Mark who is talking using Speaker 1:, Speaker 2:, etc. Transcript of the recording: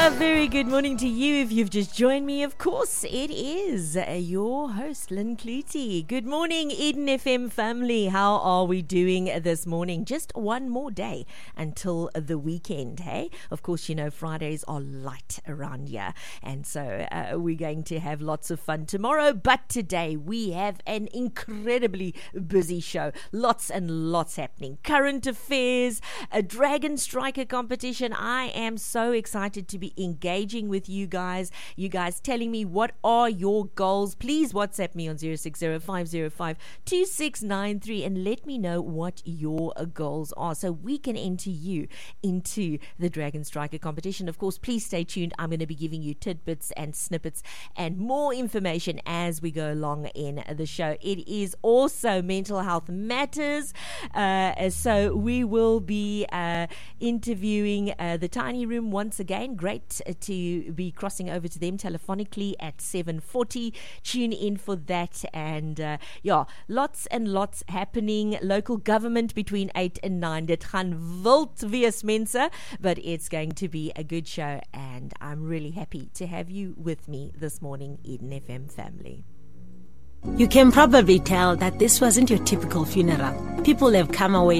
Speaker 1: A very good morning to you. If you've just joined me, of course, it is your host, Lynn Clutie. Good morning, Eden FM family. How are we doing this morning? Just one more day until the weekend, hey? Of course, you know, Fridays are light around here. And so we're going to have lots of fun tomorrow. But today we have an incredibly busy show. Lots and lots happening. Current affairs, a Dragon Striker competition. I am so excited to be engaging with you guys telling me what are your goals. Please WhatsApp me on 060-505-2693 and let me know what your goals are so we can enter you into the Dragon Striker competition. Of course, please stay tuned. I'm going to be giving you tidbits and snippets and more information as we go along in the show. It is also Mental Health Matters, so we will be interviewing the Tiny Room once again. Great to be crossing over to them telephonically at 7:40. Tune in for that. And lots and lots happening. Local government between 8 and 9. Dit gaan wild wees, mense, but it's going to be a good show, and I'm really happy to have you with me this morning, Eden FM family.
Speaker 2: You can probably tell that this wasn't your typical funeral. People have come away